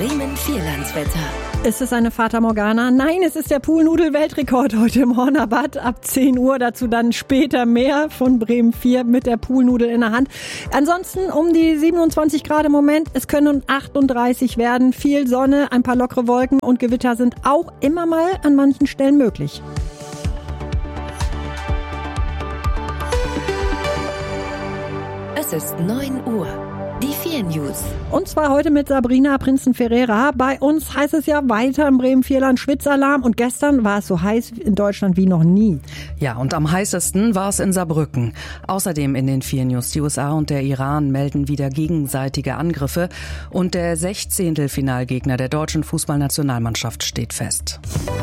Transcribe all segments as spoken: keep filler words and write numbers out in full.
Bremen Vierlandswetter. Ist es eine Fata Morgana? Nein, es ist der Poolnudel-Weltrekord heute im Hornerbad ab zehn Uhr. Dazu dann später mehr von Bremen vier mit der Poolnudel in der Hand. Ansonsten um die siebenundzwanzig Grad im Moment. Es können achtunddreißig werden. Viel Sonne, ein paar lockere Wolken und Gewitter sind auch immer mal an manchen Stellen möglich. Es ist neun Uhr. Die vier News. Und zwar heute mit Sabrina Prinzen-Ferreira. Bei uns heißt es ja weiter im Bremen-Vierland Schwitzalarm. Und gestern war es so heiß in Deutschland wie noch nie. Ja, und am heißesten war es in Saarbrücken. Außerdem in den vier News. Die U S A und der Iran melden wieder gegenseitige Angriffe. Und der Sechzehntelfinalgegner der deutschen Fußballnationalmannschaft steht fest.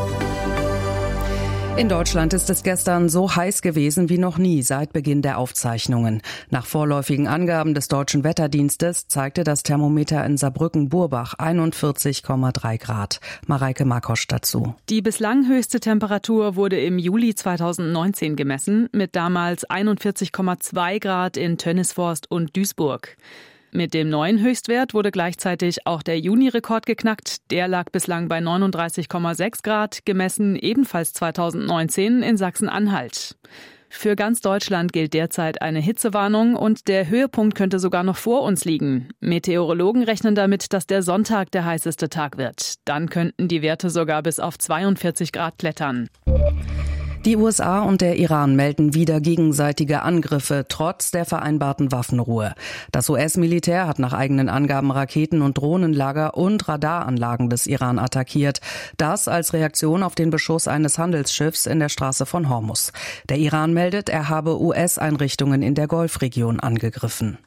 In Deutschland ist es gestern so heiß gewesen wie noch nie seit Beginn der Aufzeichnungen. Nach vorläufigen Angaben des Deutschen Wetterdienstes zeigte das Thermometer in Saarbrücken-Burbach einundvierzig Komma drei Grad. Mareike Markosch dazu. Die bislang höchste Temperatur wurde im Juli zweitausendneunzehn gemessen, mit damals einundvierzig Komma zwei Grad in Tönnisforst und Duisburg. Mit dem neuen Höchstwert wurde gleichzeitig auch der Juni-Rekord geknackt. Der lag bislang bei neununddreißig Komma sechs Grad, gemessen ebenfalls zweitausendneunzehn in Sachsen-Anhalt. Für ganz Deutschland gilt derzeit eine Hitzewarnung und der Höhepunkt könnte sogar noch vor uns liegen. Meteorologen rechnen damit, dass der Sonntag der heißeste Tag wird. Dann könnten die Werte sogar bis auf zweiundvierzig Grad klettern. Die U S A und der Iran melden wieder gegenseitige Angriffe, trotz der vereinbarten Waffenruhe. Das U S-Militär hat nach eigenen Angaben Raketen- und Drohnenlager und Radaranlagen des Iran attackiert. Das als Reaktion auf den Beschuss eines Handelsschiffs in der Straße von Hormuz. Der Iran meldet, er habe U S-Einrichtungen in der Golfregion angegriffen.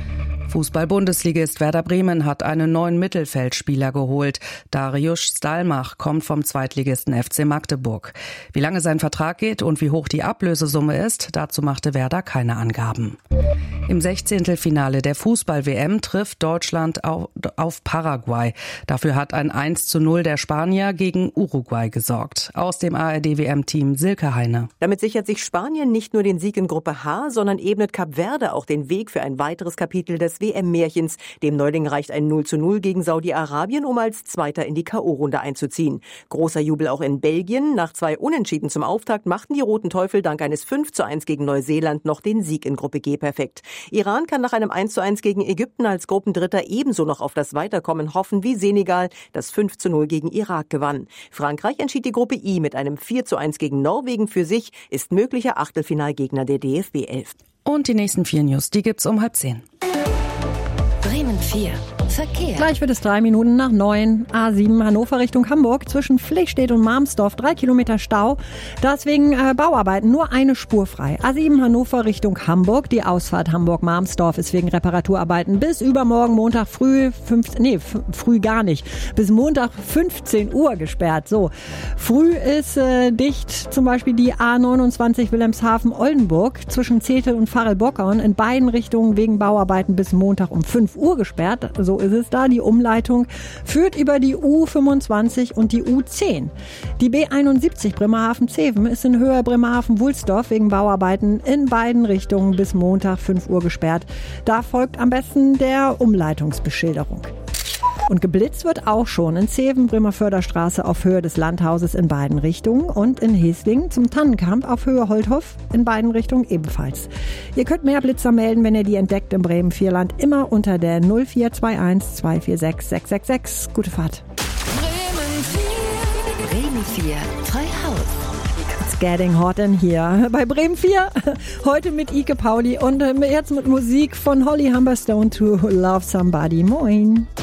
Fußball-Bundesligist Werder Bremen hat einen neuen Mittelfeldspieler geholt. Dariusz Stalmach kommt vom Zweitligisten F C Magdeburg. Wie lange sein Vertrag geht und wie hoch die Ablösesumme ist, dazu machte Werder keine Angaben. Im Sechzehntelfinale der Fußball-W M trifft Deutschland auf Paraguay. Dafür hat ein eins zu null der Spanier gegen Uruguay gesorgt. Aus dem A R D-W M-Team Silke Heine. Damit sichert sich Spanien nicht nur den Sieg in Gruppe H, sondern ebnet Kap Verde auch den Weg für ein weiteres Kapitel des W M-Märchens. Dem Neuling reicht ein null zu null gegen Saudi-Arabien, um als Zweiter in die K O-Runde einzuziehen. Großer Jubel auch in Belgien. Nach zwei Unentschieden zum Auftakt machten die Roten Teufel dank eines fünf zu eins gegen Neuseeland noch den Sieg in Gruppe G perfekt. Iran kann nach einem eins zu eins gegen Ägypten als Gruppendritter ebenso noch auf das Weiterkommen hoffen wie Senegal, das fünf zu null gegen Irak gewann. Frankreich entschied die Gruppe I mit einem vier zu eins gegen Norwegen für sich, ist möglicher Achtelfinalgegner der D F B elf. Und die nächsten vier News, die gibt's um halb zehn. Bremen vier. Verkehr. Gleich wird es drei Minuten nach neun. A sieben Hannover Richtung Hamburg. Zwischen Flechstedt und Marmsdorf drei Kilometer Stau. Deswegen äh, Bauarbeiten nur eine Spur frei. A sieben Hannover Richtung Hamburg. Die Ausfahrt Hamburg-Marmsdorf ist wegen Reparaturarbeiten bis übermorgen Montag früh, fünf, nee, f- früh gar nicht, bis Montag fünfzehn Uhr gesperrt. So, früh ist äh, dicht zum Beispiel die A neunundzwanzig Wilhelmshaven-Oldenburg zwischen Zetel und Farel-Bockern in beiden Richtungen wegen Bauarbeiten bis Montag um fünf Uhr gesperrt. So ist es da. Die Umleitung führt über die U fünfundzwanzig und die U zehn. Die B einundsiebzig Bremerhaven-Zeven ist in Höhe Bremerhaven-Wulsdorf wegen Bauarbeiten in beiden Richtungen bis Montag fünf Uhr gesperrt. Da folgt am besten der Umleitungsbeschilderung. Und geblitzt wird auch schon in Zeven, Bremerförderstraße auf Höhe des Landhauses in beiden Richtungen und in Heslingen zum Tannenkamp auf Höhe Holthof in beiden Richtungen ebenfalls. Ihr könnt mehr Blitzer melden, wenn ihr die entdeckt im Bremen-Vierland, immer unter der null vier zwei eins zwei vier sechs sechs sechs sechs. Gute Fahrt. Bremen vier. Bremen vier. Frei Haus. It's getting hot in here. Bei Bremen vier, heute mit Ike Pauli und jetzt mit Musik von Holly Humberstone to Love Somebody. Moin.